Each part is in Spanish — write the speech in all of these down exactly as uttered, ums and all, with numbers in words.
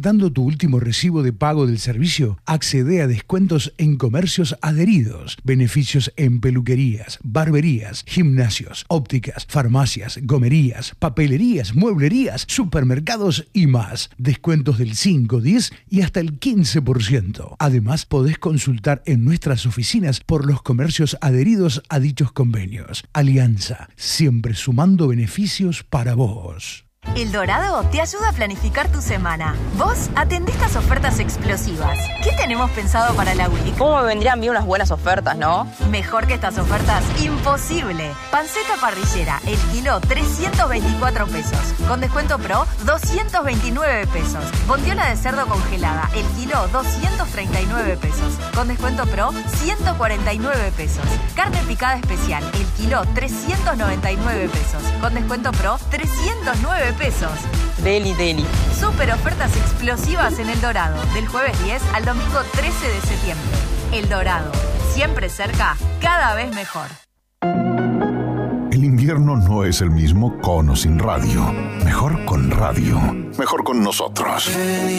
faltando tu último recibo de pago del servicio? Accede a descuentos en comercios adheridos, beneficios en peluquerías, barberías, gimnasios, ópticas, farmacias, gomerías, papelerías, mueblerías, supermercados y más. Descuentos del cinco, diez y hasta el quince por ciento. Además, podés consultar en nuestras oficinas por los comercios adheridos a dichos convenios. Alianza, siempre sumando beneficios para vos. El Dorado te ayuda a planificar tu semana. Vos atendés estas ofertas explosivas. ¿Qué tenemos pensado para la week? ¿Cómo me vendrían bien unas buenas ofertas, no? Mejor que estas ofertas, imposible. Panceta parrillera, el kilo, trescientos veinticuatro pesos. Con descuento pro, doscientos veintinueve pesos. Bondiola de cerdo congelada, el kilo, doscientos treinta y nueve pesos. Con descuento pro, ciento cuarenta y nueve pesos. Carne picada especial, el kilo, trescientos noventa y nueve pesos. Con descuento pro, trescientos nueve pesos. Deli, deli. Super ofertas explosivas en El Dorado, del jueves diez al domingo trece de septiembre. El Dorado, siempre cerca, cada vez mejor. El invierno no es el mismo con o sin radio. Mejor con radio. Mejor con nosotros.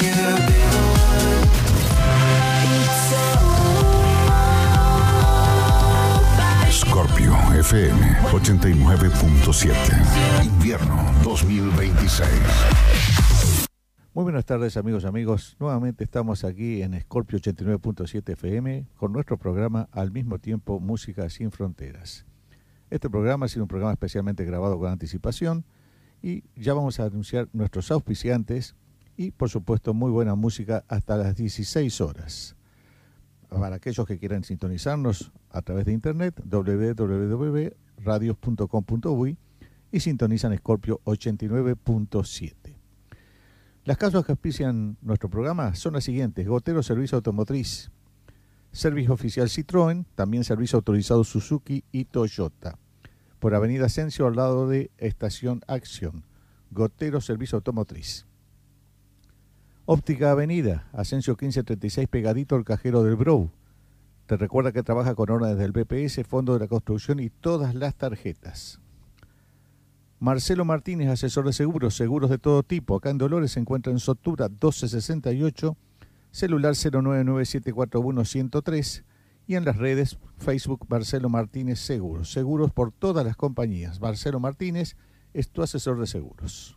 Scorpio F M ochenta y nueve punto siete. Invierno dos mil veintiséis. Muy buenas tardes, amigos y amigos. Nuevamente estamos aquí en Scorpio ochenta y nueve punto siete F M con nuestro programa Al mismo tiempo Música sin Fronteras. Este programa ha sido un programa especialmente grabado con anticipación y ya vamos a anunciar nuestros auspiciantes y, por supuesto, muy buena música hasta las dieciséis horas. Para aquellos que quieran sintonizarnos a través de internet, doble u doble u doble u punto radios punto com punto uy y sintonizan Scorpio ochenta y nueve punto siete. Las casas que auspician nuestro programa son las siguientes: Gotero Servicio Automotriz, Servicio Oficial Citroën, también Servicio Autorizado Suzuki y Toyota. Por Avenida Ascencio, al lado de Estación Acción. Gotero Servicio Automotriz. Óptica Avenida, Ascencio quince treinta y seis, pegadito al cajero del Brou. Te recuerda que trabaja con órdenes del B P S, Fondo de la Construcción y todas las tarjetas. Marcelo Martínez, asesor de seguros, seguros de todo tipo. Acá en Dolores se encuentra en Sotura doce sesenta y ocho, celular cero nueve nueve siete cuatro uno uno cero tres y en las redes Facebook Marcelo Martínez Seguros. Seguros por todas las compañías. Marcelo Martínez es tu asesor de seguros.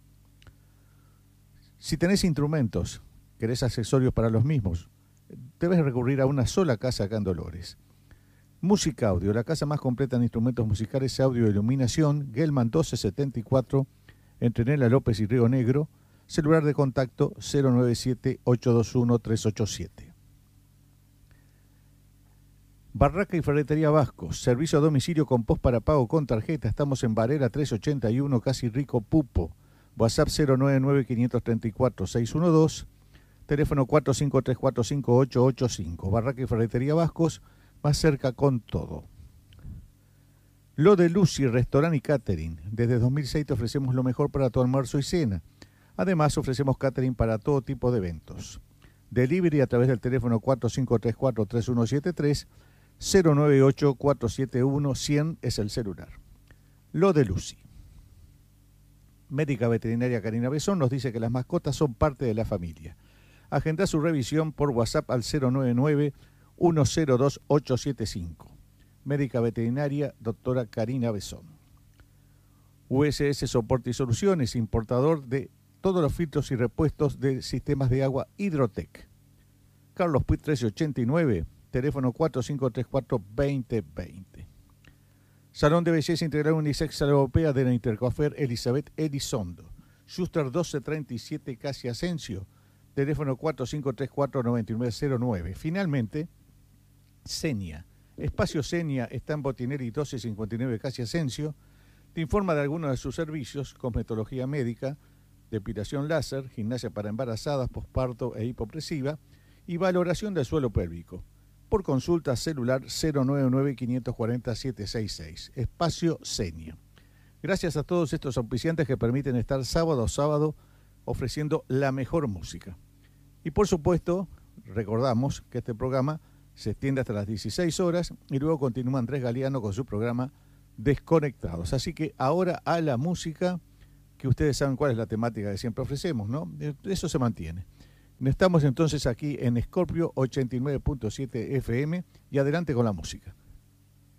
Si tenés instrumentos, querés accesorios para los mismos, debes recurrir a una sola casa acá en Dolores. Música Audio, la casa más completa en instrumentos musicales, audio e iluminación, Gelman doce setenta y cuatro, entre Nela López y Río Negro, celular de contacto cero nueve siete ocho dos uno tres ocho siete. Barraca y Ferretería Vasco, servicio a domicilio con post para pago con tarjeta, estamos en Varela trescientos ochenta y uno, casi Rico Pupo. WhatsApp cero nueve nueve cinco tres cuatro seis uno dos, teléfono cuatro cinco tres cuatro cinco ocho ocho cinco. Barraca y Ferretería Vascos, más cerca con todo. Lo de Lucy, restaurante y catering. Desde dos mil seis te ofrecemos lo mejor para tu almuerzo y cena. Además ofrecemos catering para todo tipo de eventos. Delivery a través del teléfono cuatro cinco tres cuatro tres uno siete tres, cero nueve ocho cuatro siete uno cien es el celular. Lo de Lucy. Médica Veterinaria Karina Besón nos dice que las mascotas son parte de la familia. Agenda su revisión por WhatsApp al cero nueve nueve uno cero dos ocho siete cinco. Médica Veterinaria Doctora Karina Besón. U S S Soporte y Soluciones, importador de todos los filtros y repuestos de sistemas de agua Hidrotec. Carlos Puig trece ochenta y nueve, teléfono cuatro cinco tres cuatro dos cero dos cero. Salón de Belleza Integral Unisex Europea de la Intercoafer Elizabeth Elizondo. Schuster doce treinta y siete, Casi Asensio. Teléfono cuatro cinco tres cuatro nueve nueve cero nueve. Finalmente, Senia. Espacio Senia está en Botinelli doce cincuenta y nueve, Casi Asensio. Te informa de algunos de sus servicios: cosmetología médica, depilación láser, gimnasia para embarazadas, posparto e hipopresiva y valoración del suelo pélvico. Por consulta celular cero nueve nueve cinco cuatro cero siete seis seis. Espacio Senia. Gracias a todos estos auspiciantes que permiten estar sábado a sábado ofreciendo la mejor música. Y por supuesto, recordamos que este programa se extiende hasta las dieciséis horas y luego continúa Andrés Galeano con su programa Desconectados. Así que ahora a la música, que ustedes saben cuál es la temática que siempre ofrecemos, ¿no? Eso se mantiene. Estamos entonces aquí en Scorpio ochenta y nueve punto siete F M y adelante con la música.